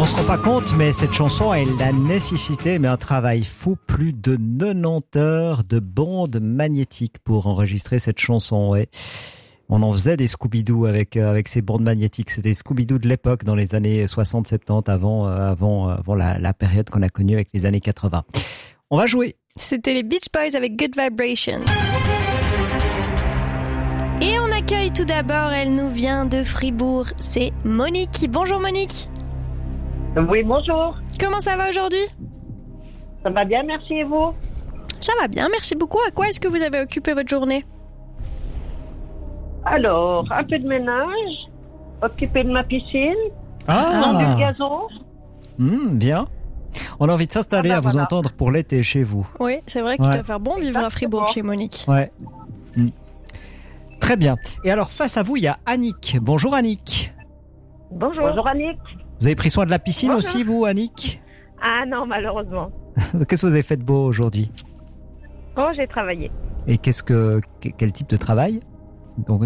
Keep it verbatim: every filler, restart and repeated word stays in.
On se rend pas compte, mais cette chanson, elle a nécessité mais un travail fou, plus de quatre-vingt-dix heures de bande magnétique pour enregistrer cette chanson. Ouais. On en faisait des Scooby-Doo avec euh, avec ces bandes magnétiques. C'était Scooby-Doo de l'époque, dans les années soixante soixante-dix, avant euh, avant avant la, la période qu'on a connue avec les années quatre-vingts. On va jouer. C'était les Beach Boys avec Good Vibrations. Et on accueille tout d'abord, elle nous vient de Fribourg, c'est Monique. Bonjour Monique. Oui, bonjour. Comment ça va aujourd'hui? Ça va bien, merci, et vous? Ça va bien, merci beaucoup. À quoi est-ce que vous avez occupé votre journée? Alors, un peu de ménage, occupé de ma piscine, Ah, dans du gazon. Mmh, bien. On a envie de s'installer Ah bah à vous voilà. entendre pour l'été chez vous. Oui, c'est vrai qu'il Ouais. doit faire bon vivre à Fribourg chez Monique. Ouais. Mmh. Très bien. Et alors, face à vous, il y a Annick. Bonjour Annick. Bonjour. Bonjour, Annick. Vous avez pris soin de la piscine Bonjour. aussi, vous, Annick? Ah non, malheureusement. Qu'est-ce que vous avez fait de beau aujourd'hui? Oh, j'ai travaillé. Et qu'est-ce que, quel type de travail? Donc,